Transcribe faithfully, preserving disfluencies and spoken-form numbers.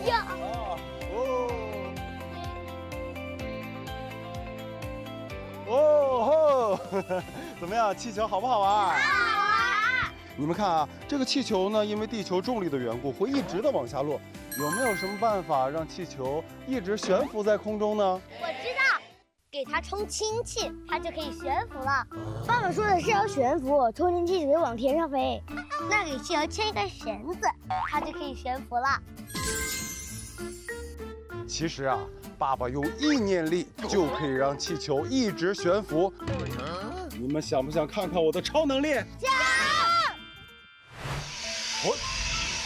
呀！ 哦哦吼，怎么样？气球好不好玩？ 好玩！ 你们看啊，这个气球呢，因为地球重力的缘故，会一直的往下落。有没有什么办法让气球一直悬浮在空中呢？ 我知道，给它充氢气，它就可以悬浮了。爸爸说的是要悬浮，充氢气只会往天上飞。那给气球牵一根绳子，它就可以悬浮了。 其实啊，爸爸用意念力就可以让气球一直悬浮。你们想不想看看我的超能力？ 想！